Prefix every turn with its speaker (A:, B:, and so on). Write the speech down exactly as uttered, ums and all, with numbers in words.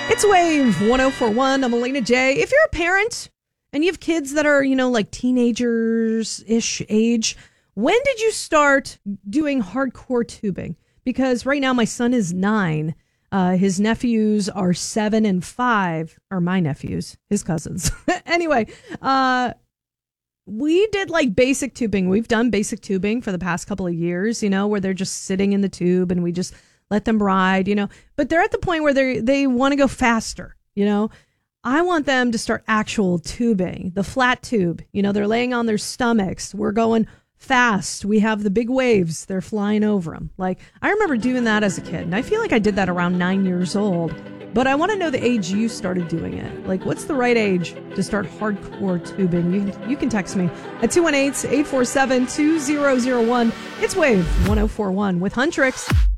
A: It's Wave one oh four point one. I'm Elena J. If you're a parent and you have kids that are, you know, like teenagers-ish age, when did you start doing hardcore tubing? Because right now my son is nine. Uh, his nephews are seven and five, or my nephews, his cousins. Anyway, uh, we did like basic tubing. We've done basic tubing for the past couple of years, you know, where they're just sitting in the tube and we just let them ride, you know, but they're at the point where they they want to go faster, you know. I want them to start actual tubing, the flat tube, you know, they're laying on their stomachs. We're going fast. We have the big waves. They're flying over them. Like, I remember doing that as a kid, and I feel like I did that around nine years old. But I want to know the age you started doing it. Like, what's the right age to start hardcore tubing? You can, you can text me at two one eight, eight four seven, two zero zero one. It's Wave one oh four point one with Huntrix.